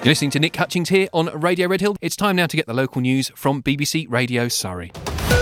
You're listening to Nick Hutchings here on Radio Red Hill. It's time now to get the local news from BBC Radio Surrey.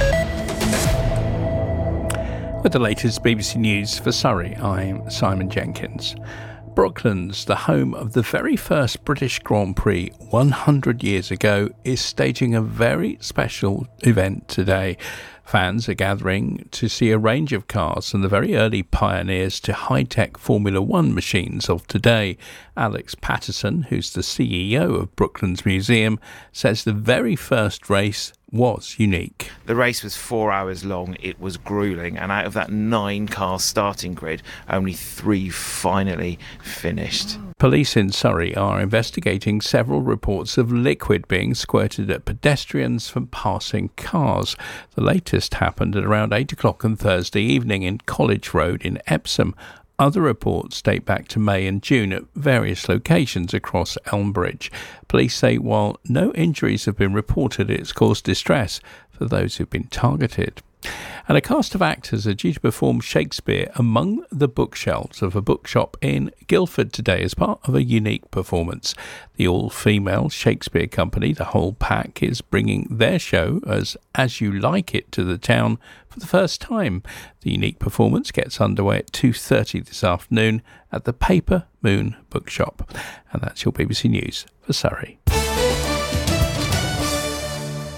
With the latest BBC News for Surrey, I'm Simon Jenkins. Brooklands, the home of the very first British Grand Prix 100 years ago, is staging a very special event today. Fans are gathering to see a range of cars from the very early pioneers to high-tech Formula One machines of today. Alex Patterson, who's the CEO of Brooklands Museum, says the very first race was unique. The race was 4 hours long, it was gruelling, and out of that 9-car starting grid, only 3 finally finished. Police in Surrey are investigating several reports of liquid being squirted at pedestrians from passing cars. The latest happened at around 8 o'clock on Thursday evening in College Road in Epsom. Other reports date back to May and June at various locations across Elmbridge. Police say while no injuries have been reported, it's caused distress for those who've been targeted. And a cast of actors are due to perform Shakespeare among the bookshelves of a bookshop in Guildford today as part of a unique performance. The all-female Shakespeare company, The Whole Pack, is bringing their show As You Like It to the town for the first time. The unique performance gets underway at 2:30 this afternoon at the Paper Moon Bookshop. And that's your BBC News for Surrey.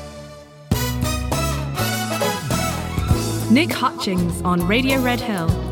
Nick Hutchings on Radio Red Hill.